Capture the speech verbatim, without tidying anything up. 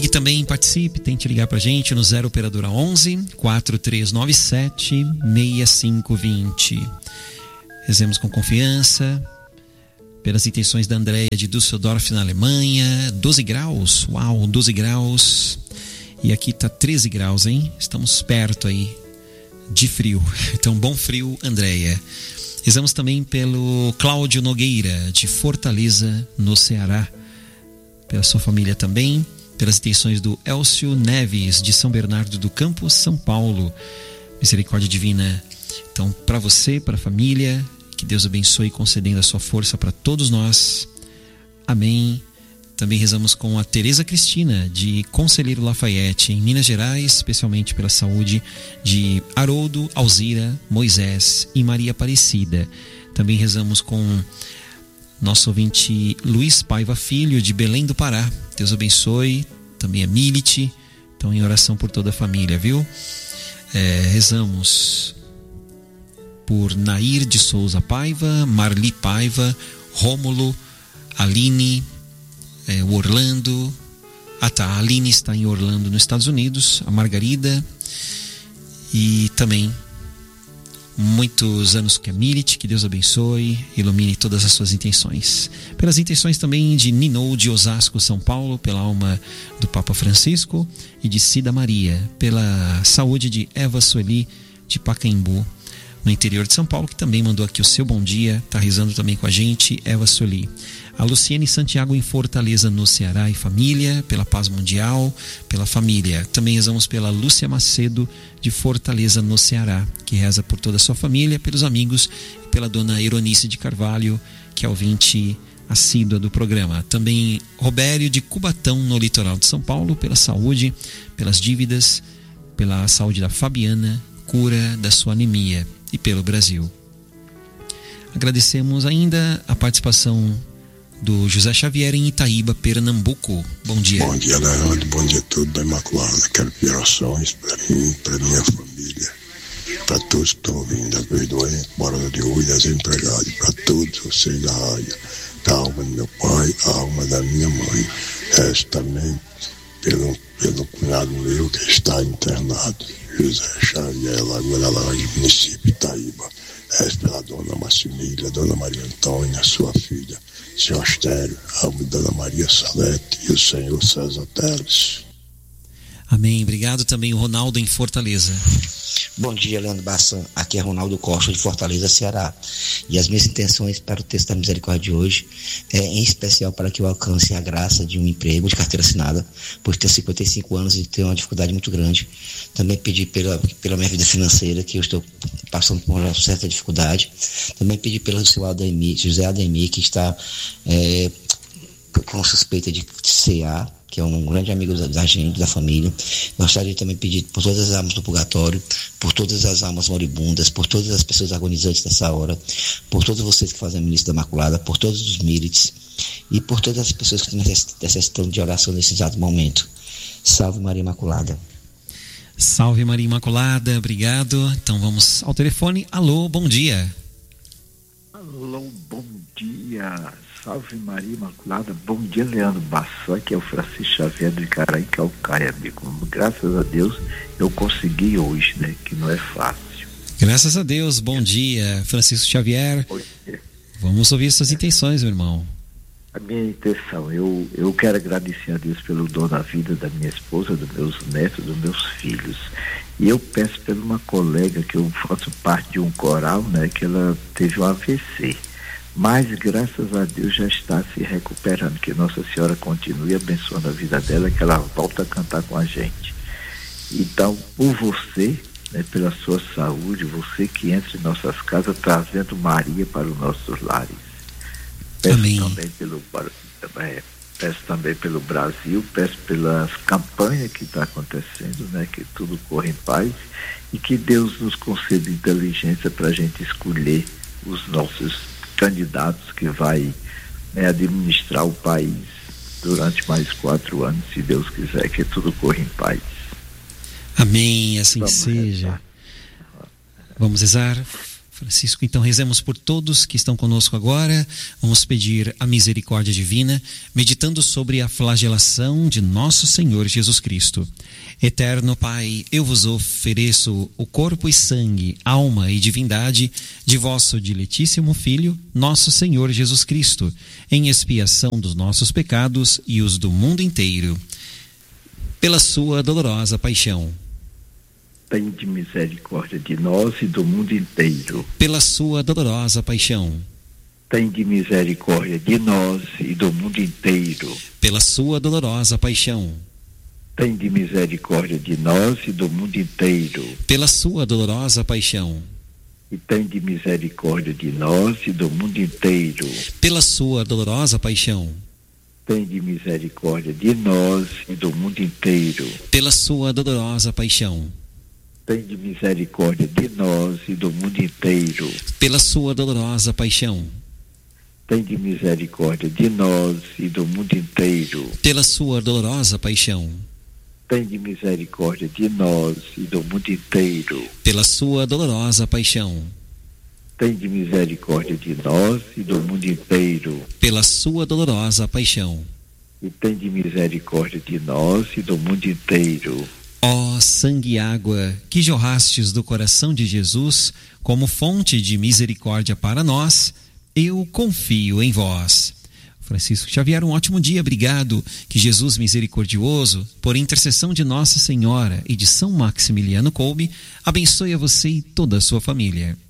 Ligue também, participe, tente ligar pra gente no zero operadora onze, quatro três nove sete, seis cinco dois zero. Rezemos com confiança pelas intenções da Andréia de Düsseldorf, na Alemanha. doze graus, uau, doze graus. E aqui tá treze graus, hein? Estamos perto aí de frio. Então, bom frio, Andréia. Rezamos também pelo Cláudio Nogueira, de Fortaleza, no Ceará. Pela sua família também. Pelas intenções do Elcio Neves, de São Bernardo do Campo, São Paulo. Misericórdia divina. Então, para você, para a família, que Deus abençoe, concedendo a sua força para todos nós. Amém. Também rezamos com a Tereza Cristina, de Conselheiro Lafayette, em Minas Gerais, especialmente pela saúde de Haroldo, Alzira, Moisés e Maria Aparecida. Também rezamos com nosso ouvinte Luiz Paiva Filho, de Belém do Pará. Deus abençoe. Também a Milite. Então, em oração por toda a família, viu? É, rezamos por Nair de Souza Paiva, Marli Paiva, Rômulo, Aline, é, o Orlando. Ah tá, a Aline está em Orlando, nos Estados Unidos. A Margarida. E também muitos anos que é Mirit, que Deus abençoe, ilumine todas as suas intenções. Pelas intenções também de Ninou de Osasco, São Paulo, pela alma do Papa Francisco, e de Cida Maria, pela saúde de Eva Sueli de Pacaembu, no interior de São Paulo, que também mandou aqui o seu bom dia, está rezando também com a gente, Eva Sueli. A Luciene Santiago em Fortaleza, no Ceará, e família, pela paz mundial, pela família. Também rezamos pela Lúcia Macedo, de Fortaleza, no Ceará, que reza por toda a sua família, pelos amigos, e pela dona Eronice de Carvalho, que é ouvinte assídua do programa. Também Robério de Cubatão, no litoral de São Paulo, pela saúde, pelas dívidas, pela saúde da Fabiana, cura da sua anemia, e pelo Brasil. Agradecemos ainda a participação do José Xavier em Itaíba, Pernambuco. Bom dia. Bom dia, Leandro. Bom dia a todos da Imaculada. Quero pedir orações para mim, para minha família, para todos que estão ouvindo, a doente, morada de rua e desempregado, para todos vocês da rádio, da alma do meu pai, a alma da minha mãe. Resto também pelo, pelo cunhado meu que está internado, José Xavier, Lagoa da Laranja, município Itaíba. Resto pela dona Marcimília, dona Maria Antônia, sua filha, senhor Astério, a dona Maria Salete e o senhor César Teles. Amém. Obrigado também o Ronaldo em Fortaleza. Bom dia, Leandro Bassan. Aqui é Ronaldo Costa, de Fortaleza, Ceará. E as minhas intenções para o texto da misericórdia de hoje é, em especial, para que eu alcance a graça de um emprego de carteira assinada, por ter cinquenta e cinco anos e ter uma dificuldade muito grande. Também pedir pela, pela minha vida financeira, que eu estou passando por uma certa dificuldade. Também pedir pelo seu Ademir, José Ademir, que está é, com suspeita de C A, que é um grande amigo da, da gente, da família. Gostaria de também pedir por todas as almas do purgatório, por todas as almas moribundas, por todas as pessoas agonizantes dessa hora, por todos vocês que fazem a milícia da Imaculada, por todos os mírites e por todas as pessoas que necessitam de oração nesse exato momento. Salve Maria Imaculada. Salve Maria Imaculada, obrigado. Então vamos ao telefone. Alô, bom dia. Alô, bom dia. Salve Maria Imaculada, bom dia, Leandro Bassan, que é o Francisco Xavier do Icaraí, Calcaia, amigo. Graças a Deus eu consegui hoje, né? Que não é fácil. Graças a Deus, bom dia, Francisco Xavier. Vamos ouvir suas intenções, meu irmão. A minha intenção, eu, eu quero agradecer a Deus pelo dom da vida da minha esposa, dos meus netos, dos meus filhos. E eu peço por uma colega que eu faço parte de um coral, né? Que ela teve um A V C. Mas graças a Deus já está se recuperando, que Nossa Senhora continue abençoando a vida dela, que ela volta a cantar com a gente. Então, por você, né, pela sua saúde, você que entra em nossas casas trazendo Maria para os nossos lares. Peço Amém. também pelo, é, peço também pelo Brasil, peço pelas campanhas que está acontecendo, né, que tudo corra em paz e que Deus nos conceda inteligência para a gente escolher os nossos candidatos que vai, né, administrar o país durante mais quatro anos, se Deus quiser, que tudo corra em paz. Amém, assim Vamos seja. rezar. Vamos rezar. Francisco, então rezemos por todos que estão conosco agora. Vamos pedir a misericórdia divina, meditando sobre a flagelação de nosso Senhor Jesus Cristo. Eterno Pai, eu vos ofereço o corpo e sangue, alma e divindade de vosso diletíssimo Filho, nosso Senhor Jesus Cristo, em expiação dos nossos pecados e os do mundo inteiro. Pela sua dolorosa paixão, tende misericórdia de nós e do mundo inteiro. Pela sua dolorosa paixão, tende misericórdia de nós e do mundo inteiro. Pela sua dolorosa paixão, tende misericórdia de nós e do mundo inteiro. Pela sua dolorosa paixão, e tende misericórdia de nós e do mundo inteiro. Pela sua dolorosa paixão, tende misericórdia de nós e do mundo inteiro. Pela sua dolorosa paixão, tende misericórdia de nós e do mundo inteiro. Pela sua dolorosa paixão, tende misericórdia de nós e do mundo inteiro. Pela sua dolorosa paixão, tende misericórdia de nós e do mundo inteiro. Pela sua dolorosa paixão, tende misericórdia de nós e do mundo inteiro. Pela sua dolorosa paixão, e tende misericórdia de nós e do mundo inteiro. Ó sangue e água que jorrastes do coração de Jesus como fonte de misericórdia para nós, eu confio em vós. Francisco Xavier, um ótimo dia, obrigado. Que Jesus misericordioso, por intercessão de Nossa Senhora e de São Maximiliano Kolbe, abençoe a você e toda a sua família.